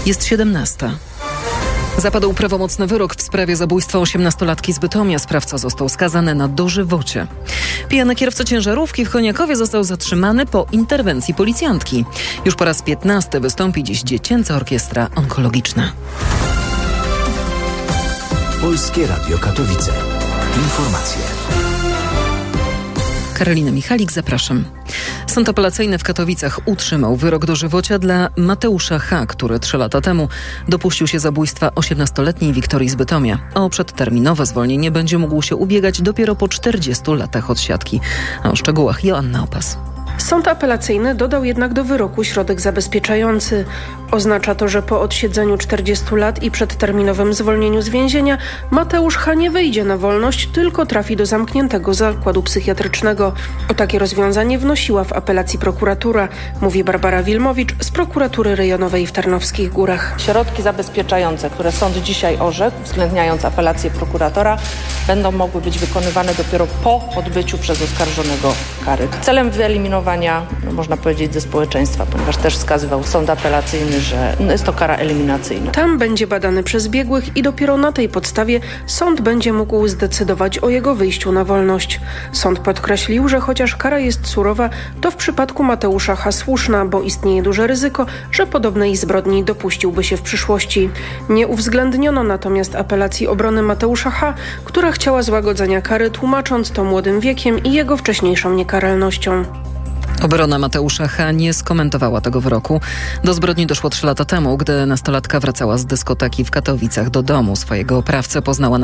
Jest 17. Zapadł prawomocny wyrok w sprawie zabójstwa 18-latki z Bytomia. Sprawca został skazany na dożywocie. Pijany kierowca ciężarówki w Koniakowie został zatrzymany po interwencji policjantki. Już po raz 15 wystąpi dziś Dziecięca Orkiestra Onkologiczna. Polskie Radio Katowice. Informacje. Karolina Michalik, zapraszam. Sąd apelacyjny w Katowicach utrzymał wyrok dożywocia dla Mateusza H., który 3 lata temu dopuścił się zabójstwa 18-letniej Wiktorii z Bytomia. O przedterminowe zwolnienie będzie mógł się ubiegać dopiero po 40 latach odsiadki. A o szczegółach Joanna Opas. Sąd apelacyjny dodał jednak do wyroku środek zabezpieczający. Oznacza to, że po odsiedzeniu 40 lat i przedterminowym zwolnieniu z więzienia Mateusz H. nie wyjdzie na wolność, tylko trafi do zamkniętego zakładu psychiatrycznego. O takie rozwiązanie wnosiła w apelacji prokuratura, mówi Barbara Wilmowicz z prokuratury rejonowej w Tarnowskich Górach. Środki zabezpieczające, które sąd dzisiaj orzekł, uwzględniając apelację prokuratora, będą mogły być wykonywane dopiero po odbyciu przez oskarżonego kary. Celem wyeliminowania, można powiedzieć, ze społeczeństwa, ponieważ też wskazywał sąd apelacyjny, że jest to kara eliminacyjna. Tam będzie badany przez biegłych i dopiero na tej podstawie sąd będzie mógł zdecydować o jego wyjściu na wolność. Sąd podkreślił, że chociaż kara jest surowa, to w przypadku Mateusza H. słuszna, bo istnieje duże ryzyko, że podobnej zbrodni dopuściłby się w przyszłości. Nie uwzględniono natomiast apelacji obrony Mateusza H., która chciała złagodzenia kary, tłumacząc to młodym wiekiem i jego wcześniejszą niekaralnością. Obrona Mateusza H. nie skomentowała tego wyroku. Do zbrodni doszło 3 lata temu, gdy nastolatka wracała z dyskoteki w Katowicach do domu. Swojego oprawcę poznała